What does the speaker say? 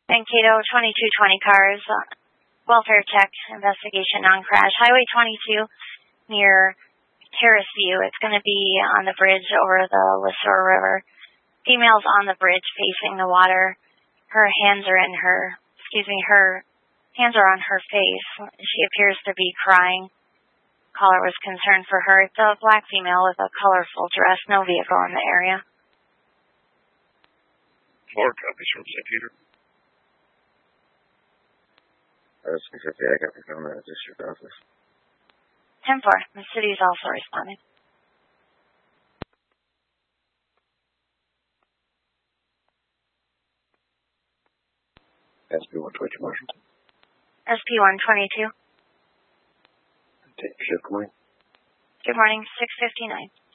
Mankato 2220 cars, welfare check, investigation on crash. Highway 22 near Terrace View. It's going to be on the bridge over the Lisor River. Female's on the bridge facing the water. Her hands are on her face. She appears to be crying. Caller was concerned for her. It's a black female with a colorful dress. No vehicle in the area. 4 copies from St. Peter. I got me from the district office. 10-4. The city is also responding. SP-122, Marshall. SP-122. Take shift, good morning. Good morning, 6:59.